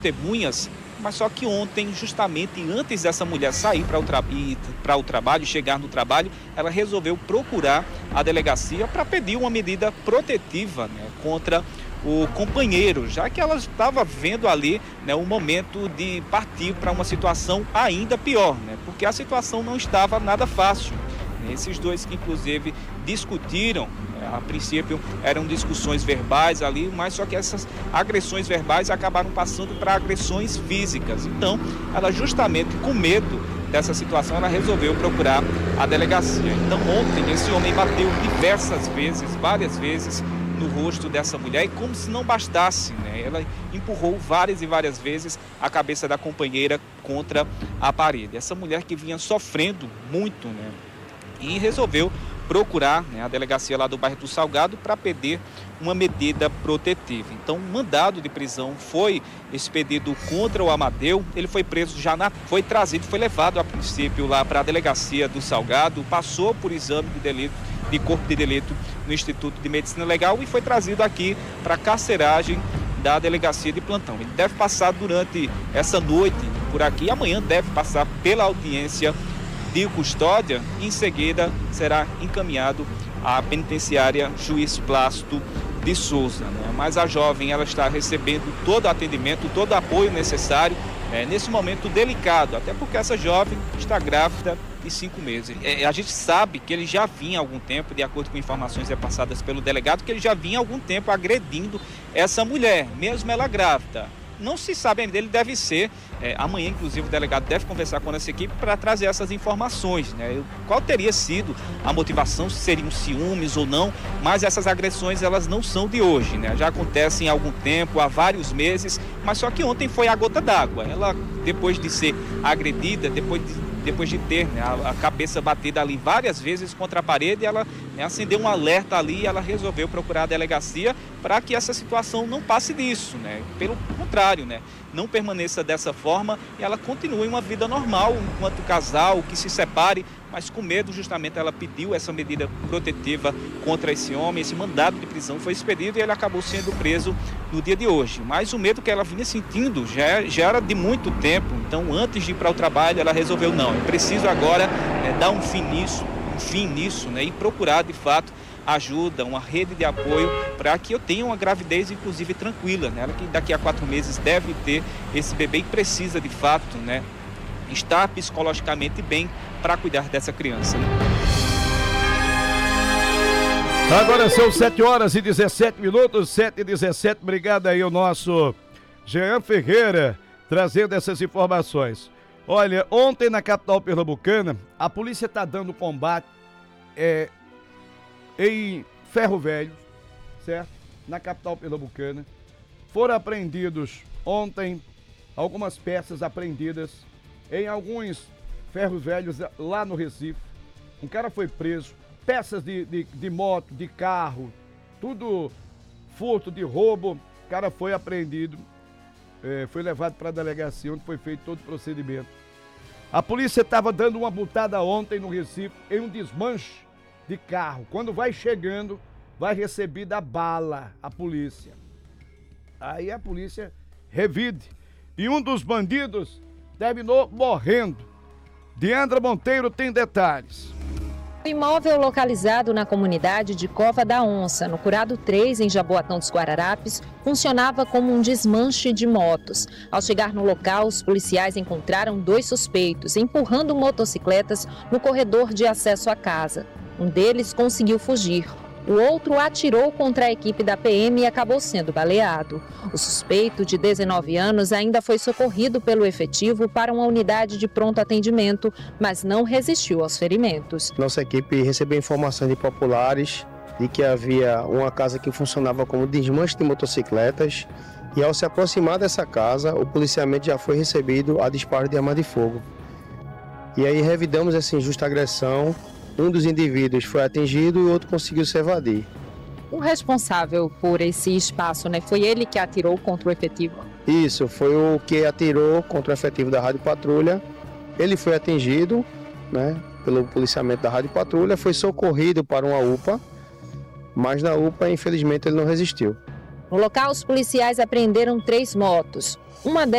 testemunhas, mas só que ontem, justamente antes dessa mulher sair para o trabalho, chegar no trabalho, ela resolveu procurar a delegacia para pedir uma medida protetiva, né, contra o companheiro, já que ela estava vendo ali, né, o momento de partir para uma situação ainda pior, né, porque a situação não estava nada fácil. Esses dois que inclusive discutiram, a princípio eram discussões verbais ali, mas só que essas agressões verbais acabaram passando para agressões físicas. Então, ela justamente com medo dessa situação, ela resolveu procurar a delegacia. Então, ontem esse homem bateu diversas vezes, várias vezes, no rosto dessa mulher, e como se não bastasse, né? Ela empurrou várias e várias vezes a cabeça da companheira contra a parede. Essa mulher que vinha sofrendo muito, né? E resolveu procurar, né, a delegacia lá do bairro do Salgado para pedir uma medida protetiva. Então, um mandado de prisão foi expedido contra o Amadeu. Ele foi preso foi trazido, foi levado a princípio lá para a delegacia do Salgado, passou por exame de corpo de delito no Instituto de Medicina Legal e foi trazido aqui para a carceragem da delegacia de plantão. Ele deve passar durante essa noite por aqui, amanhã deve passar pela audiência de custódia e em seguida será encaminhado à penitenciária Juiz Plácido de Souza, né? Mas a jovem, ela está recebendo todo o atendimento, todo o apoio necessário, nesse momento delicado, até porque essa jovem está grávida de 5 meses. A gente sabe que ele já vinha há algum tempo, de acordo com informações repassadas pelo delegado, que ele já vinha há algum tempo agredindo essa mulher, mesmo ela grávida. Não se sabe ainda, ele deve ser, amanhã inclusive o delegado deve conversar com essa equipe para trazer essas informações, né? Qual teria sido a motivação, se seriam ciúmes ou não, mas essas agressões elas não são de hoje, né? Já acontecem há algum tempo, há vários meses, mas só que ontem foi a gota d'água. Ela, depois de ser agredida, depois de ter, né, a cabeça batida ali várias vezes contra a parede, ela, né, acendeu um alerta ali e ela resolveu procurar a delegacia para que essa situação não passe disso, né? Pelo contrário, né, não permaneça dessa forma e ela continue uma vida normal enquanto casal, que se separe, mas com medo justamente ela pediu essa medida protetiva contra esse homem. Esse mandado de prisão foi expedido e ele acabou sendo preso no dia de hoje. Mas o medo que ela vinha sentindo já era de muito tempo. Então, antes de ir para o trabalho, ela resolveu, não, eu preciso agora dar um fim nisso, né, e procurar de fato ajuda, uma rede de apoio para que eu tenha uma gravidez inclusive tranquila, né? Ela que daqui a 4 meses deve ter esse bebê e precisa de fato, né, estar psicologicamente bem para cuidar dessa criança, né? Agora são 7h17, 7h17. Obrigado aí ao nosso Jean Ferreira trazendo essas informações. Olha, ontem na capital pernambucana, a polícia está dando combate em Ferro Velho, certo? Na capital pernambucana. Foram apreendidos ontem algumas peças apreendidas em alguns ferros velhos lá no Recife. Um cara foi preso, peças de moto, de carro, tudo furto, de roubo. O cara foi apreendido, foi levado para a delegacia onde foi feito todo o procedimento. A polícia estava dando uma multada ontem no Recife em um desmanche de carro. Quando vai chegando, vai receber da bala a polícia. Aí a polícia revide. E um dos bandidos terminou morrendo. Diandra Monteiro tem detalhes. O imóvel localizado na comunidade de Cova da Onça, no Curado 3, em Jaboatão dos Guararapes, funcionava como um desmanche de motos. Ao chegar no local, os policiais encontraram 2 suspeitos empurrando motocicletas no corredor de acesso à casa. Um deles conseguiu fugir. O outro atirou contra a equipe da PM e acabou sendo baleado. O suspeito, de 19 anos, ainda foi socorrido pelo efetivo para uma unidade de pronto atendimento, mas não resistiu aos ferimentos. Nossa equipe recebeu informações de populares de que havia uma casa que funcionava como desmanche de motocicletas e, ao se aproximar dessa casa, o policiamento já foi recebido a disparo de arma de fogo. E aí revidamos essa injusta agressão. Um dos indivíduos foi atingido e o outro conseguiu se evadir. O responsável por esse espaço, né, foi ele que atirou contra o efetivo? Isso, foi o que atirou contra o efetivo da Rádio Patrulha. Ele foi atingido, né, pelo policiamento da Rádio Patrulha, foi socorrido para uma UPA, mas na UPA, infelizmente, ele não resistiu. No local, os policiais apreenderam 3 motos. Uma delas